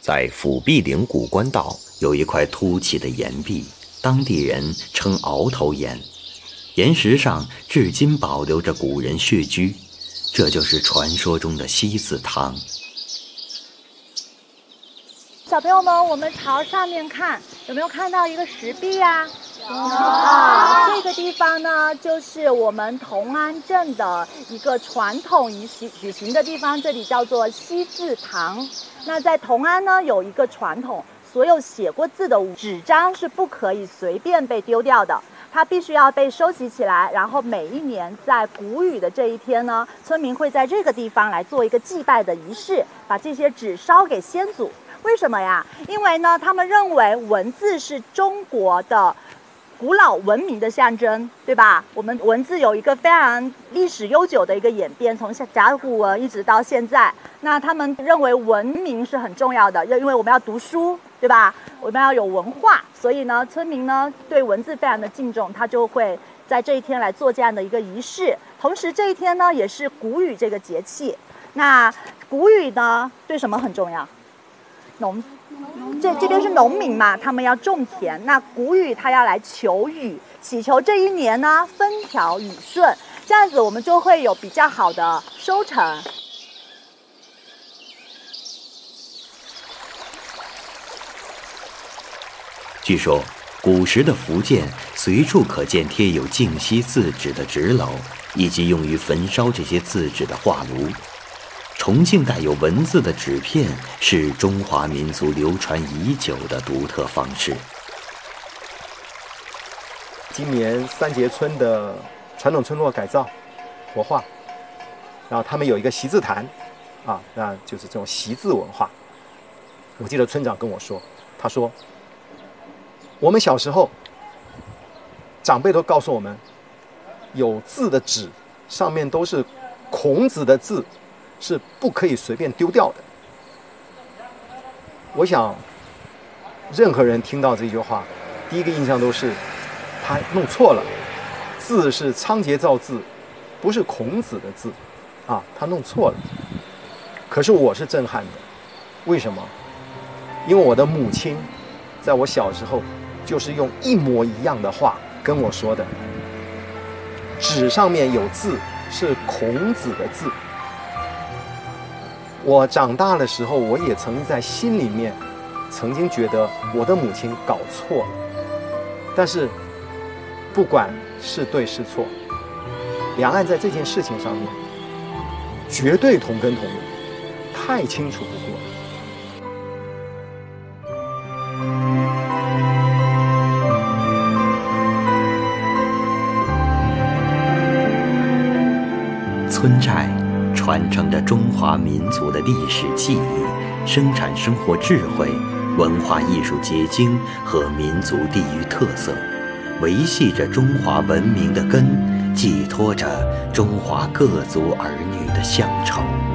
在辅弼陵古关道有一块凸起的岩壁，当地人称鳌头岩，岩石上至今保留着古人穴居，这就是传说中的西字堂。 小朋友们，我们朝上面看，有没有看到一个石壁啊？这个地方呢，就是我们同安镇的一个传统举行的地方，这里叫做西字堂。那在同安呢，有一个传统，所有写过字的纸张是不可以随便被丢掉的，它必须要被收集起来，然后每一年在谷雨的这一天呢，村民会在这个地方来做一个祭拜的仪式，把这些纸烧给先祖。为什么呀？因为呢，他们认为文字是中国的古老文明的象征，对吧？我们文字有一个非常历史悠久的一个演变，从甲骨文一直到现在。那他们认为文明是很重要的，因为我们要读书，对吧？我们要有文化，所以呢，村民呢对文字非常的敬重，他就会在这一天来做这样的一个仪式。同时，这一天呢也是谷雨这个节气。那谷雨呢对什么很重要？这边是农民嘛，他们要种田。那谷雨他要来求雨，祈求这一年呢风调雨顺，这样子我们就会有比较好的收成。 据说古时的福建随处可见贴有净溪字纸的纸篓，以及用于焚烧这些字纸的画炉。重庆带有文字的纸片是中华民族流传已久的独特方式。 今年三节村的传统村落改造活化，然后他们有一个习字坛啊，那就是这种习字文化。我记得村长跟我说，他说我们小时候长辈都告诉我们，有字的纸上面都是孔子的字，是不可以随便丢掉的。我想任何人听到这句话，第一个印象都是他弄错了，字是仓颉造字，不是孔子的字啊，他弄错了。可是我是震撼的，为什么？因为我的母亲在我小时候就是用一模一样的话跟我说的，纸上面有字是孔子的字。我长大的时候，我也曾经在心里面曾经觉得我的母亲搞错了，但是不管是对是错，两岸在这件事情上面绝对同根同源，太清楚不过了。 村寨传承着中华民族的历史记忆，生产生活智慧、文化艺术结晶和民族地域特色，维系着中华文明的根，寄托着中华各族儿女的乡愁。